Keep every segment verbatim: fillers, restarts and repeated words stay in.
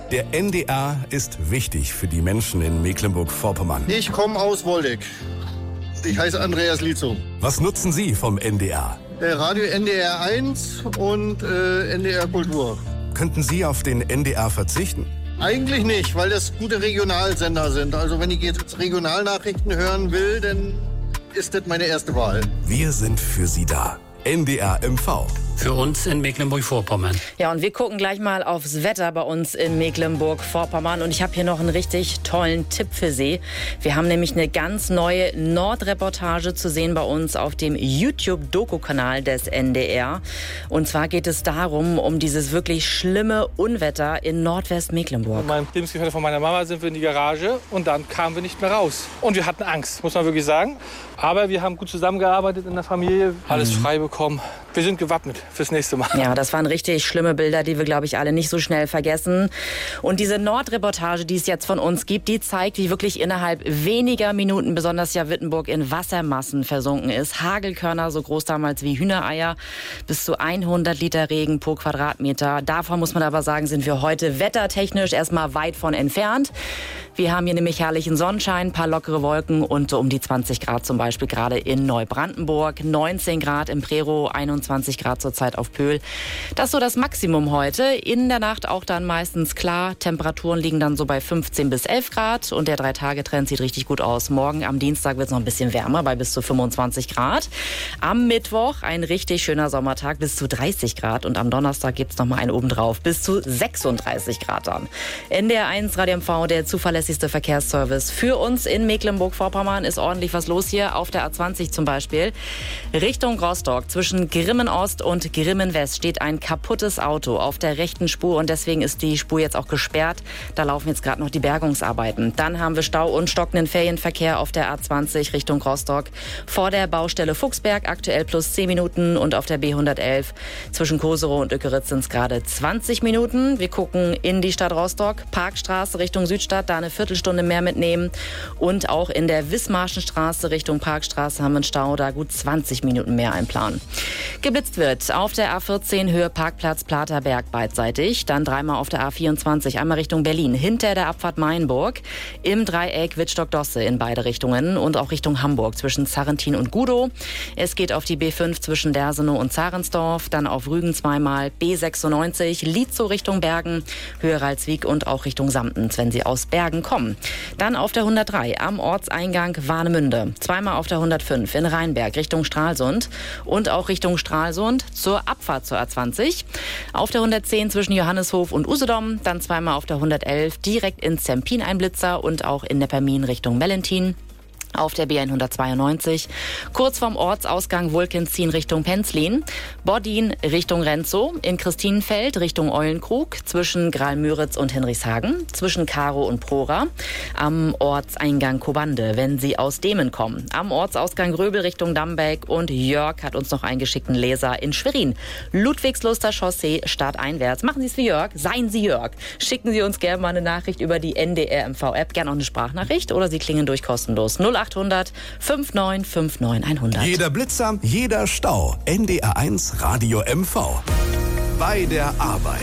Der N D R ist wichtig für die Menschen in Mecklenburg-Vorpommern. Ich komme aus Woldeck. Ich heiße Andreas Lietzow. Was nutzen Sie vom N D R? Äh, Radio N D R eins und äh, N D R Kultur. Könnten Sie auf den N D R verzichten? Eigentlich nicht, weil das gute Regionalsender sind. Also wenn ich jetzt Regionalnachrichten hören will, dann ist das meine erste Wahl. Wir sind für Sie da. N D R M V. Für uns in Mecklenburg-Vorpommern. Ja, und wir gucken gleich mal aufs Wetter bei uns in Mecklenburg-Vorpommern. Und ich habe hier noch einen richtig tollen Tipp für Sie. Wir haben nämlich eine ganz neue Nordreportage zu sehen bei uns auf dem YouTube-Doku-Kanal des N D R. Und zwar geht es darum, um dieses wirklich schlimme Unwetter in Nordwestmecklenburg. Mit meinem Lebensgefährte von meiner Mama sind wir in die Garage und dann kamen wir nicht mehr raus. Und wir hatten Angst, muss man wirklich sagen. Aber wir haben gut zusammengearbeitet in der Familie, alles Mhm. frei bekommen. Wir sind gewappnet fürs nächste Mal. Ja, das waren richtig schlimme Bilder, die wir, glaube ich, alle nicht so schnell vergessen. Und diese Nordreportage, die es jetzt von uns gibt, die zeigt, wie wirklich innerhalb weniger Minuten besonders ja Wittenburg in Wassermassen versunken ist. Hagelkörner so groß damals wie Hühnereier, bis zu hundert Liter Regen pro Quadratmeter. Davon muss man aber sagen, sind wir heute wettertechnisch erstmal weit von entfernt. Wir haben hier nämlich herrlichen Sonnenschein, ein paar lockere Wolken und so um die zwanzig Grad zum Beispiel gerade in Neubrandenburg, neunzehn Grad im Prerow, einundzwanzig Grad zurzeit auf Pöhl. Das ist so das Maximum heute. In der Nacht auch dann meistens klar. Temperaturen liegen dann so bei fünfzehn bis elf Grad und der Drei-Tage-Trend sieht richtig gut aus. Morgen am Dienstag wird es noch ein bisschen wärmer bei bis zu fünfundzwanzig Grad. Am Mittwoch ein richtig schöner Sommertag bis zu dreißig Grad und am Donnerstag gibt es noch mal einen obendrauf bis zu sechsunddreißig Grad dann. N D R eins Radio M V, der zuverlässigste Verkehrsservice für uns in Mecklenburg-Vorpommern. Ist ordentlich was los hier auf der A zwanzig zum Beispiel. Richtung Rostock zwischen Grimmen Ost und Grimmen West steht ein kaputtes Auto auf der rechten Spur und deswegen ist die Spur jetzt auch gesperrt. Da laufen jetzt gerade noch die Bergungsarbeiten. Dann haben wir Stau und stockenden Ferienverkehr auf der A zwanzig Richtung Rostock. Vor der Baustelle Fuchsberg aktuell plus zehn Minuten und auf der B hundertelf zwischen Koserow und Ückeritz sind es gerade zwanzig Minuten. Wir gucken in die Stadt Rostock, Parkstraße Richtung Südstadt, da eine Viertelstunde mehr mitnehmen. Und auch in der Wismarschenstraße Richtung Parkstraße haben wir einen Stau, da gut zwanzig Minuten mehr einplanen. Geblitzt wird auf der A vierzehn Höhe Parkplatz Platerberg beidseitig, dann dreimal auf der A vierundzwanzig, einmal Richtung Berlin, hinter der Abfahrt Mainburg, im Dreieck Wittstock-Dosse in beide Richtungen und auch Richtung Hamburg zwischen Zarrentin und Gudow. Es geht auf die B fünf zwischen Dersenow und Zarensdorf, dann auf Rügen zweimal, B sechsundneunzig, Lietzow Richtung Bergen, Höhe Ralswiek und auch Richtung Samtens, wenn Sie aus Bergen kommen. Dann auf der hundertdrei am Ortseingang Warnemünde, zweimal auf der hundertfünf in Rheinberg Richtung Stralsund und auch Richtung Stralsund zur Abfahrt zur A zwanzig. Auf der hundertzehn zwischen Johanneshof und Usedom, dann zweimal auf der hundertelf direkt in Zempin ein Blitzer und auch in Neppermin Richtung Mellentin. Auf der B hundertzweiundneunzig, kurz vorm Ortsausgang Wulkenzien Richtung Penzlin, Boddin Richtung Renzow, in Christinenfeld Richtung Eulenkrug, zwischen Graal-Müritz und Hinrichshagen, zwischen Karow und Prora, am Ortseingang Kobande, wenn Sie aus Demen kommen, am Ortsausgang Röbel Richtung Dambeck und Jörg hat uns noch einen geschickten Leser in Schwerin. Ludwigsluster Chaussee stadteinwärts. Machen Sie es wie Jörg, seien Sie Jörg. Schicken Sie uns gerne mal eine Nachricht über die N D R M V-App, gerne auch eine Sprachnachricht oder Sie klingen durch kostenlos null achthundert fünfundneunzig neunundfünfzig hundert. Jeder Blitzer, jeder Stau. N D R eins Radio M V. Bei der Arbeit.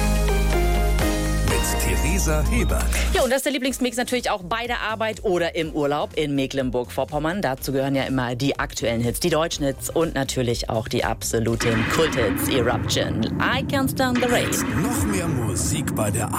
Mit Theresa Hebert. Ja, und das ist der Lieblingsmix natürlich auch bei der Arbeit oder im Urlaub in Mecklenburg-Vorpommern. Dazu gehören ja immer die aktuellen Hits, die deutschen Hits und natürlich auch die absoluten Kulthits. Eruption, I Can't Stand the Rain. Noch mehr Musik bei der Arbeit.